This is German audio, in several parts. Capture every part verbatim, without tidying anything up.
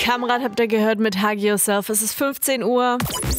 Kamrat habt ihr gehört mit Hug Yourself. Es ist fünfzehn Uhr.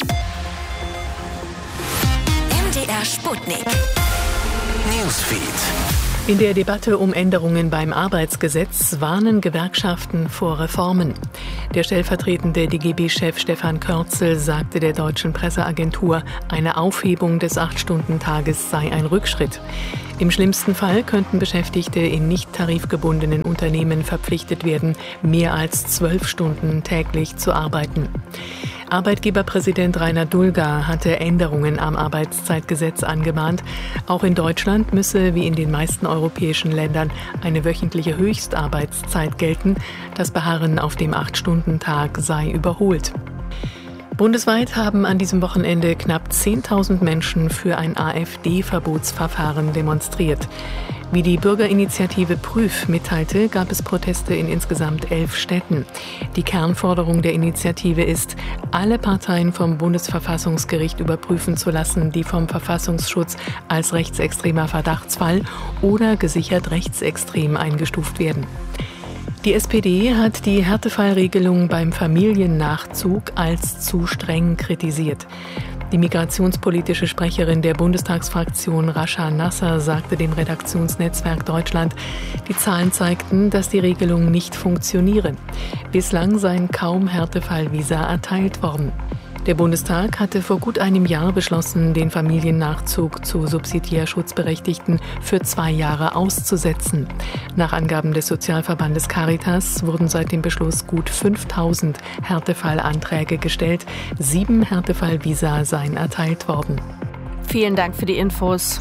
M D R Sputnik Newsfeed. In der Debatte um Änderungen beim Arbeitsgesetz warnen Gewerkschaften vor Reformen. Der stellvertretende D G B-Chef Stefan Körzel sagte der deutschen Presseagentur, eine Aufhebung des acht-Stunden-Tages sei ein Rückschritt. Im schlimmsten Fall könnten Beschäftigte in nicht tarifgebundenen Unternehmen verpflichtet werden, mehr als zwölf Stunden täglich zu arbeiten. Arbeitgeberpräsident Rainer Dulger hatte Änderungen am Arbeitszeitgesetz angemahnt. Auch in Deutschland müsse, wie in den meisten europäischen Ländern, eine wöchentliche Höchstarbeitszeit gelten. Das Beharren auf dem acht-Stunden-Tag sei überholt. Bundesweit haben an diesem Wochenende knapp zehntausend Menschen für ein AfD-Verbotsverfahren demonstriert. Wie die Bürgerinitiative Prüf mitteilte, gab es Proteste in insgesamt elf Städten. Die Kernforderung der Initiative ist, alle Parteien vom Bundesverfassungsgericht überprüfen zu lassen, die vom Verfassungsschutz als rechtsextremer Verdachtsfall oder gesichert rechtsextrem eingestuft werden. Die S P D hat die Härtefallregelung beim Familiennachzug als zu streng kritisiert. Die migrationspolitische Sprecherin der Bundestagsfraktion Rascha Nasser sagte dem Redaktionsnetzwerk Deutschland, die Zahlen zeigten, dass die Regelung nicht funktioniere. Bislang seien kaum Härtefallvisa erteilt worden. Der Bundestag hatte vor gut einem Jahr beschlossen, den Familiennachzug zu subsidiär Schutzberechtigten für zwei Jahre auszusetzen. Nach Angaben des Sozialverbandes Caritas wurden seit dem Beschluss gut fünftausend Härtefallanträge gestellt. Sieben Härtefallvisa seien erteilt worden. Vielen Dank für die Infos.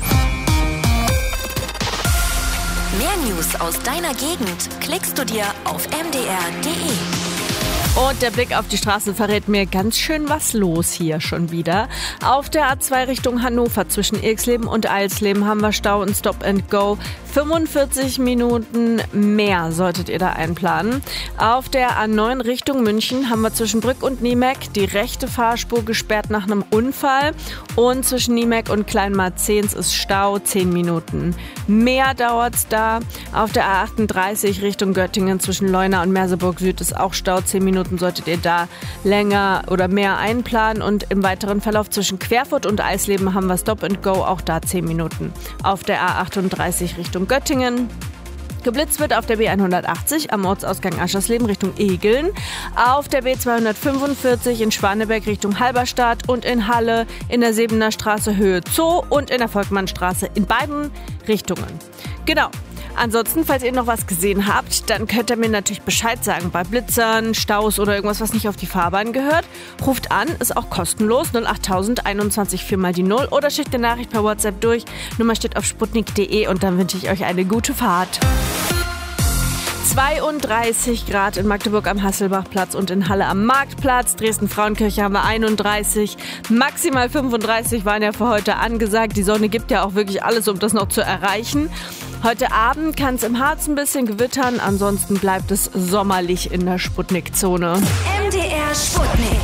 Mehr News aus deiner Gegend klickst du dir auf m d r punkt d e. Und der Blick auf die Straße verrät mir ganz schön was los hier schon wieder. Auf der A zwei Richtung Hannover zwischen Irxleben und Eilsleben haben wir Stau und Stop and Go. fünfundvierzig Minuten mehr solltet ihr da einplanen. Auf der A neun Richtung München haben wir zwischen Brück und Niemeck die rechte Fahrspur gesperrt nach einem Unfall. Und zwischen Niemeck und Kleinmarzens ist Stau, zehn Minuten. Mehr dauert's da. Auf der A achtunddreißig Richtung Göttingen zwischen Leuna und Merseburg Süd ist auch Stau, zehn Minuten. Solltet ihr da länger oder mehr einplanen. Und im weiteren Verlauf zwischen Querfurt und Eisleben haben wir Stop and Go, auch da zehn Minuten. Auf der A achtunddreißig Richtung Göttingen. Geblitzt wird auf der B hundertachtzig am Ortsausgang Aschersleben Richtung Egeln, auf der B zweihundertfünfundvierzig in Schwaneberg Richtung Halberstadt und in Halle in der Sebener Straße Höhe Zoo und in der Volkmannstraße in beiden Richtungen. Genau. Ansonsten, falls ihr noch was gesehen habt, dann könnt ihr mir natürlich Bescheid sagen. Bei Blitzern, Staus oder irgendwas, was nicht auf die Fahrbahn gehört. Ruft an, ist auch kostenlos, null achttausend einundzwanzig vier mal die null oder schickt eine Nachricht per WhatsApp durch. Nummer steht auf sputnik punkt de und dann wünsche ich euch eine gute Fahrt. zweiunddreißig Grad in Magdeburg am Hasselbachplatz und in Halle am Marktplatz. Dresden-Frauenkirche haben wir einunddreißig. Maximal fünfunddreißig waren ja für heute angesagt. Die Sonne gibt ja auch wirklich alles, um das noch zu erreichen. Heute Abend kann es im Harz ein bisschen gewittern. Ansonsten bleibt es sommerlich in der Sputnik-Zone. M D R Sputnik.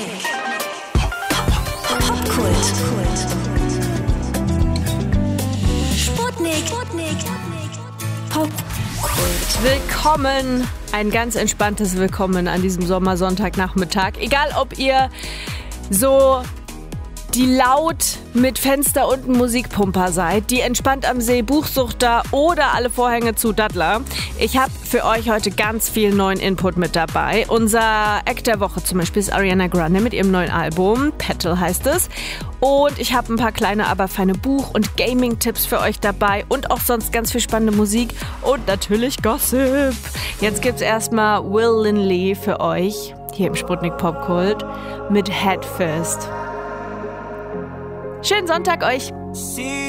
Popkult. Sputnik. Popkult. Willkommen, ein ganz entspanntes Willkommen an diesem Sommersonntagnachmittag. Egal, ob ihr so die laut mit Fenster unten Musikpumper seid, die entspannt am See Buchsuchter oder alle Vorhänge zu Daddler. Ich habe für euch heute ganz viel neuen Input mit dabei. Unser Act der Woche zum Beispiel ist Ariana Grande mit ihrem neuen Album, Petal heißt es. Und ich habe ein paar kleine, aber feine Buch- und Gaming-Tipps für euch dabei und auch sonst ganz viel spannende Musik und natürlich Gossip. Jetzt gibt's erstmal Will Linley für euch hier im Sputnik Popkult mit Head First. Schönen Sonntag euch!